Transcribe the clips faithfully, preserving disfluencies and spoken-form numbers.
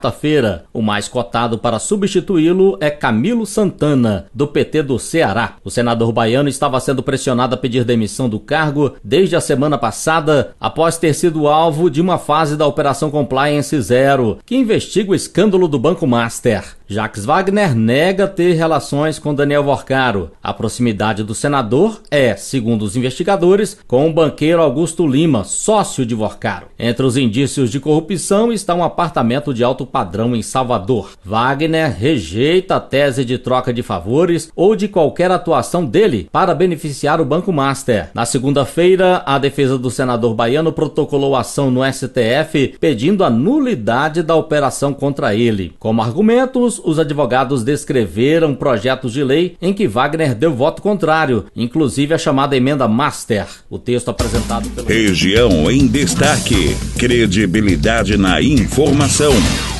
Quarta-feira, o mais cotado para substituí-lo é Camilo Santana, do P T do Ceará. O senador baiano estava sendo pressionado a pedir demissão do cargo desde a semana passada, após ter sido alvo de uma fase da Operação Compliance Zero, que investiga o escândalo do Banco Master. Jacques Wagner nega ter relações com Daniel Worcaro. A proximidade do senador é, segundo os investigadores, com o banqueiro Augusto Lima, sócio de Worcaro. Entre os indícios de corrupção está um apartamento de alto padrão em Salvador. Wagner rejeita a tese de troca de favores ou de qualquer atuação dele para beneficiar o Banco Master. Na segunda-feira, a defesa do senador baiano protocolou ação no S T F pedindo a nulidade da operação contra ele. Como argumentos, os advogados descreveram projetos de lei em que Wagner deu voto contrário, inclusive a chamada emenda Master. O texto apresentado pelo... Região em Destaque. Credibilidade na informação.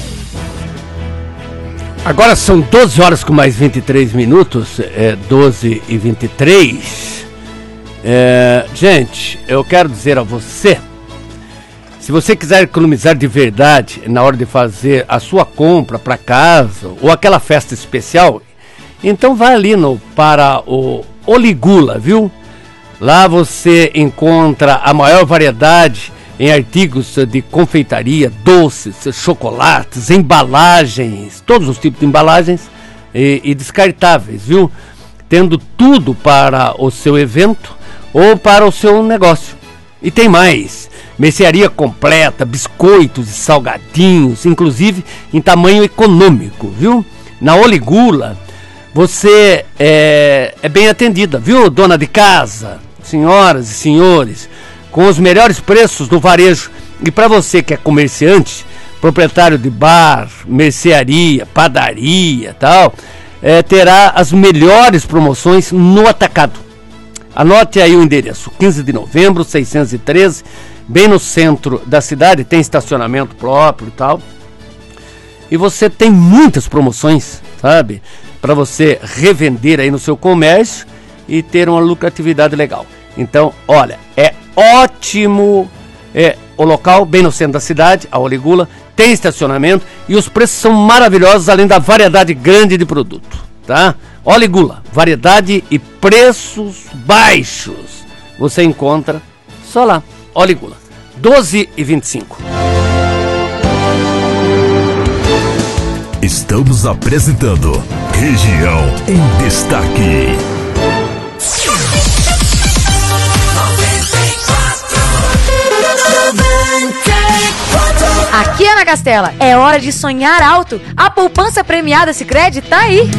Agora são doze horas com mais vinte e três minutos, é doze e vinte e três. É, gente, eu quero dizer a você, se você quiser economizar de verdade na hora de fazer a sua compra para casa ou aquela festa especial, então vai ali no, para o Oligula, viu? Lá você encontra a maior variedade em artigos de confeitaria, doces, chocolates, embalagens, todos os tipos de embalagens e, e descartáveis, viu? Tendo tudo para o seu evento ou para o seu negócio. E tem mais, mercearia completa, biscoitos e salgadinhos, inclusive em tamanho econômico, viu? Na Oligula, você é, é bem atendida, viu, dona de casa, senhoras e senhores, com os melhores preços do varejo. E para você que é comerciante, proprietário de bar, mercearia, padaria, tal, é, terá as melhores promoções no atacado. Anote aí o endereço, quinze de novembro, seiscentos e treze, bem no centro da cidade, tem estacionamento próprio e tal. E você tem muitas promoções, sabe? Para você revender aí no seu comércio e ter uma lucratividade legal. Então, olha, é ótimo, é o local bem no centro da cidade, a Oligula, tem estacionamento e os preços são maravilhosos, além da variedade grande de produto, tá? Oligula, variedade e preços baixos, você encontra só lá, Oligula, doze e vinte e cinco. Estamos apresentando Região em Destaque. Aqui é na Castela, é hora de sonhar alto. A poupança premiada Sicredi tá aí.